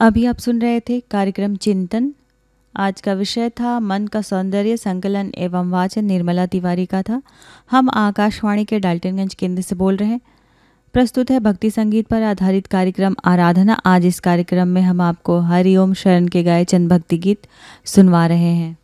अभी आप सुन रहे थे कार्यक्रम चिंतन। आज का विषय था मन का सौंदर्य, संकलन एवं वाचन निर्मला तिवारी का था। हम आकाशवाणी के डाल्टनगंज केंद्र से बोल रहे हैं। प्रस्तुत है भक्ति संगीत पर आधारित कार्यक्रम आराधना। आज इस कार्यक्रम में हम आपको हरिओम शरण के गाए चंद भक्ति गीत सुनवा रहे हैं।